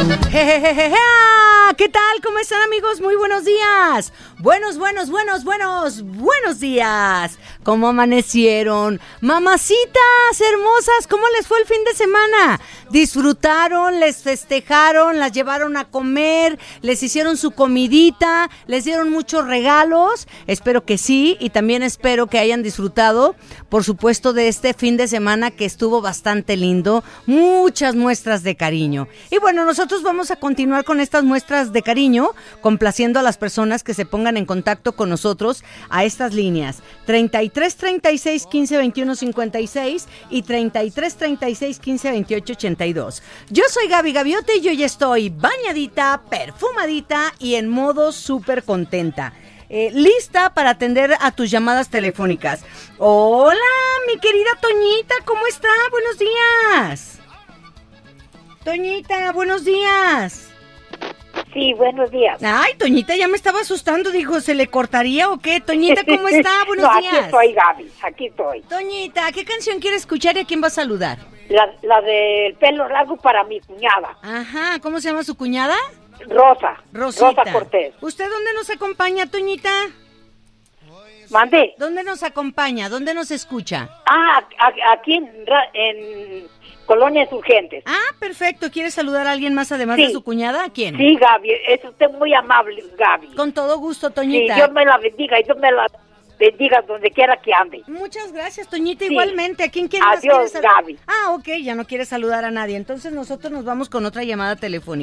Jejejeje. ¿Qué tal? ¿Cómo están, amigos? Muy buenos días. Buenos días. ¿Cómo amanecieron? Mamacitas hermosas, ¿cómo les fue el fin de semana? ¿Disfrutaron? ¿Les festejaron? ¿Las llevaron a comer? ¿Les hicieron su comidita? ¿Les dieron muchos regalos? Espero que sí, y también espero que hayan disfrutado, por supuesto, de este fin de semana que estuvo bastante lindo. Muchas muestras de cariño. Y bueno, nosotros vamos a continuar con estas muestras de cariño, complaciendo a las personas que se pongan en contacto con nosotros a estas líneas 33 36 15 21 56 y 33 36 15 28 82. Yo soy Gaby Gaviote y yo ya estoy bañadita, perfumadita y en modo súper contenta. Lista para atender a tus llamadas telefónicas. Hola, mi querida Toñita, ¿cómo está? Buenos días. Toñita, buenos días. Sí, buenos días. Ay, Toñita, ya me estaba asustando, dijo, ¿se le cortaría o qué? Toñita, ¿cómo está? Buenos días. Aquí estoy, Gaby, aquí estoy. Toñita, ¿qué canción quiere escuchar y a quién va a saludar? La del pelo largo para mi cuñada. Ajá, ¿cómo se llama su cuñada? Rosa. Rosita. Rosa Cortés. ¿Usted dónde nos acompaña, Toñita? ¿Mande? ¿Dónde nos acompaña? ¿Dónde nos escucha? Aquí en Colonias Urgentes. Ah, perfecto. ¿Quiere saludar a alguien más además de su cuñada? ¿A quién? Sí, Gaby, es usted muy amable, Gaby. Con todo gusto, Toñita. Sí, Dios me la bendiga y Dios me la bendiga donde quiera que ande. Muchas gracias, Toñita, Sí. Igualmente. ¿A quién quiere Adiós, saludar? Gaby. Ah, ok, ya no quiere saludar a nadie. Entonces nosotros nos vamos con otra llamada telefónica.